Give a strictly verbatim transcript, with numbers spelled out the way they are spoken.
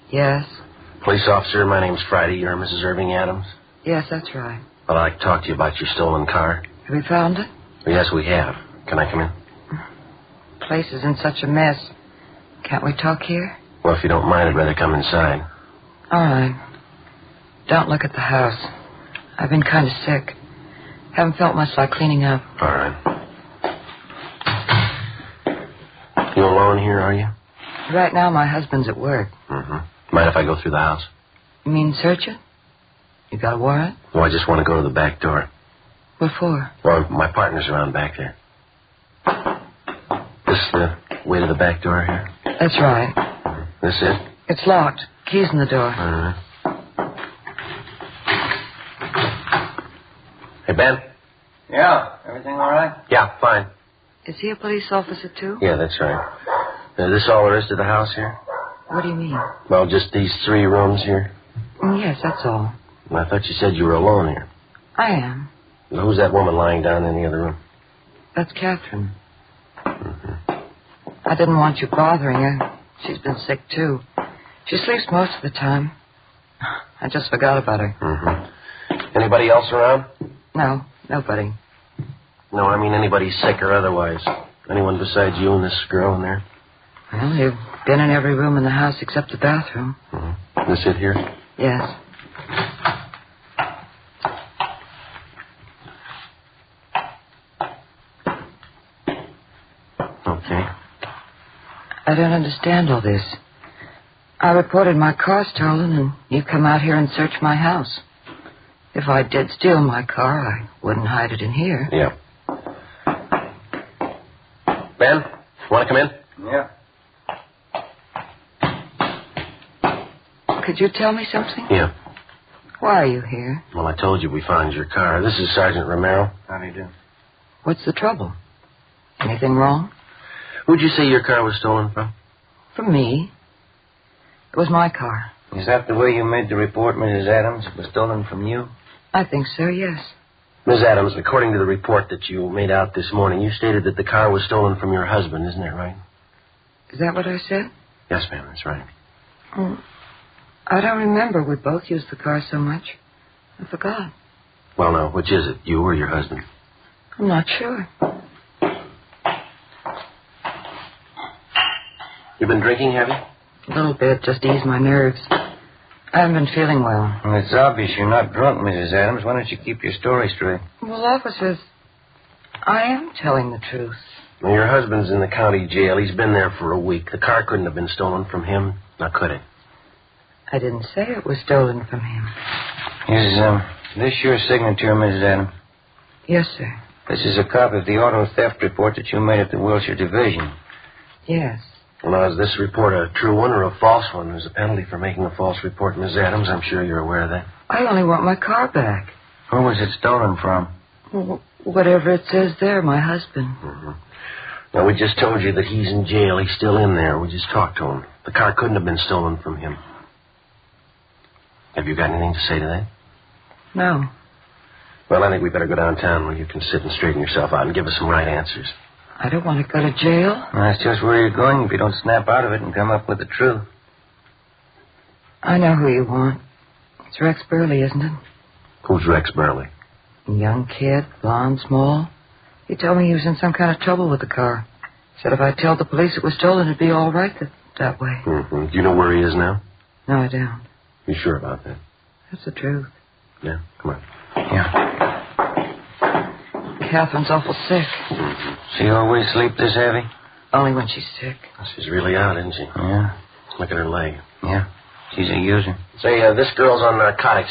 Yes? Police officer, my name's Friday. You're Missus Irving Adams? Yes, that's right. Well, I'd like to talk to you about your stolen car. Have you found it? Well, yes, we have. Can I come in? The place is in such a mess. Can't we talk here? Well, if you don't mind, I'd rather come inside. All right. Don't look at the house. I've been kind of sick. Haven't felt much like cleaning up. All right. You alone here, are you? Right now, my husband's at work. Mm-hmm. Mind if I go through the house? You mean search it? You got a warrant? Oh, I just want to go to the back door. What for? Well, my partner's around back there. This the way to the back door here? That's right. This it? It's locked. Keys in the door. All right. Hey, Ben? Yeah, everything all right? Yeah, fine. Is he a police officer, too? Yeah, that's right. Is this all there is to the house here? What do you mean? Well, just these three rooms here? Yes, that's all. Well, I thought you said you were alone here. I am. Well, who's that woman lying down in the other room? That's Catherine. Mm-hmm. I didn't want you bothering her. She's been sick, too. She sleeps most of the time. I just forgot about her. Mm-hmm. Anybody else around? No, nobody. No, I mean anybody sick or otherwise. Anyone besides you and this girl in there? Well, you've been in every room in the house except the bathroom. Mm-hmm. This it here? Yes. Okay. I don't understand all this. I reported my car stolen, and you come out here and search my house. If I did steal my car, I wouldn't hide it in here. Yeah. Ben, want to come in? Yeah. Could you tell me something? Yeah. Why are you here? Well, I told you we found your car. This is Sergeant Romero. How do you do? What's the trouble? Anything wrong? Who'd you say your car was stolen from? From me. It was my car. Is that the way you made the report, Missus Adams? It was stolen from you? I think so, yes. Miss Adams, according to the report that you made out this morning, you stated that the car was stolen from your husband, isn't that right? Is that what I said? Yes, ma'am, that's right. Oh, I don't remember. We both used the car so much. I forgot. Well, now, which is it, you or your husband? I'm not sure. You been drinking, have you? A little bit, just to ease my nerves. I haven't been feeling well. Well, it's obvious you're not drunk, Missus Adams. Why don't you keep your story straight? Well, officers, I am telling the truth. Well, your husband's in the county jail. He's been there for a week. The car couldn't have been stolen from him. Now, could it? I didn't say it was stolen from him. Is um, this your signature, Missus Adams? Yes, sir. This is a copy of the auto theft report that you made at the Wilshire Division. Yes. Well, now, is this report a true one or a false one? There's a penalty for making a false report, Miss Adams. I'm sure you're aware of that. I only want my car back. Who was it stolen from? Well, whatever it says there, my husband. Mm-hmm. Now, we just told you that he's in jail. He's still in there. We just talked to him. The car couldn't have been stolen from him. Have you got anything to say to that? No. Well, I think we better go downtown where you can sit and straighten yourself out and give us some right answers. I don't want to go to jail. Well, that's just where you're going if you don't snap out of it and come up with the truth. I know who you want. It's Rex Burley, isn't it? Who's Rex Burley? A young kid, blonde, small. He told me he was in some kind of trouble with the car. Said if I told the police it was stolen, it'd be all right that, that way. Mm-hmm. Do you know where he is now? No, I don't. You sure about that? That's the truth. Yeah, come on. Yeah. Catherine's awful sick. Mm-hmm. She always sleep this heavy? Only when she's sick. She's really out, isn't she? Yeah. Look at her leg. Yeah. She's a user. Say, uh, this girl's on narcotics.